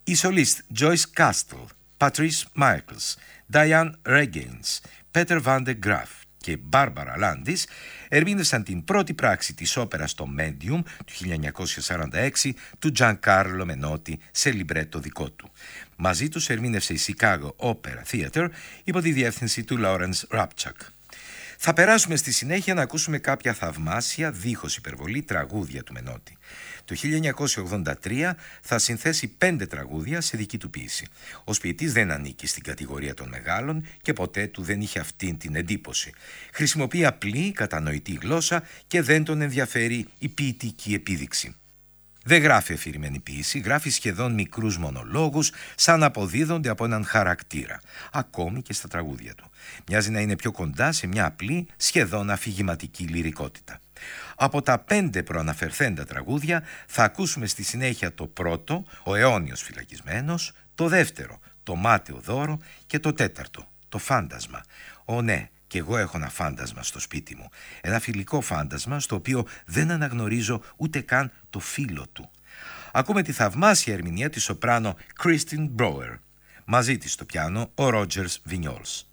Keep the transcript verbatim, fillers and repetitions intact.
Οι σολίστ Joyce Castle, Patrice Michaels, Diane Regains, Peter van der Graaf και Barbara Landis ερμήνευσαν την πρώτη πράξη της όπερας στο Medium του χίλια εννιακόσια σαράντα έξι του Giancarlo Menotti σε λιμπρέτο δικό του. Μαζί τους ερμήνευσε η Chicago Opera Theatre υπό τη διεύθυνση του Lawrence Rapchak. Θα περάσουμε στη συνέχεια να ακούσουμε κάποια θαυμάσια, δίχως υπερβολή, τραγούδια του Μενότη. Το χίλια εννιακόσια ογδόντα τρία θα συνθέσει πέντε τραγούδια σε δική του ποίηση. Ο ποιητής δεν ανήκει στην κατηγορία των μεγάλων και ποτέ του δεν είχε αυτήν την εντύπωση. Χρησιμοποιεί απλή, κατανοητή γλώσσα και δεν τον ενδιαφέρει η ποιητική επίδειξη. Δεν γράφει αφηρημένη ποίηση, γράφει σχεδόν μικρούς μονολόγους σαν αποδίδονται από έναν χαρακτήρα, ακόμη και στα τραγούδια του. Μοιάζει να είναι πιο κοντά σε μια απλή, σχεδόν αφηγηματική λυρικότητα. Από τα πέντε προαναφερθέντα τραγούδια θα ακούσουμε στη συνέχεια το πρώτο, ο αιώνιος φυλακισμένος, το δεύτερο, το μάταιο δώρο και το τέταρτο, το φάντασμα. Ω ναι, και εγώ έχω ένα φάντασμα στο σπίτι μου, ένα φιλικό φάντασμα στο οποίο δεν αναγνωρίζω ούτε καν το φύλο του. Ακούμε τη θαυμάσια ερμηνεία της σοπράνο Christine Brower. Μαζί της στο πιάνο ο Rogers Vignoles.